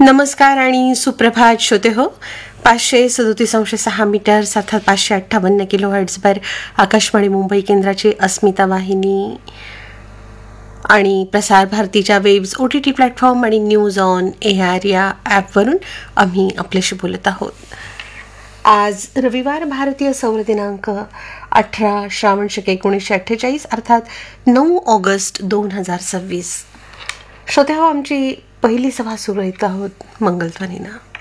नमस्कार आणि सुप्रभात श्रोते हो. 537.6 मीटर अर्थात 558 किलो हर्ट्झवर आकाशवाणी मुंबई केंद्राची अस्मिता वाहिनी आणि प्रसार भारतीच्या वेव्स OTT प्लॅटफॉर्म आणि न्यूज ऑन AIR या ॲपवरून आम्ही आपल्याशी बोलत आहोत. आज रविवार, भारतीय सौर दिनांक 18 श्रावण शक 1948 अर्थात 9 ऑगस्ट 2026. श्रोते हो, आमची पहिली सभा सुरू येत आहोत मंगलध्वनीनं.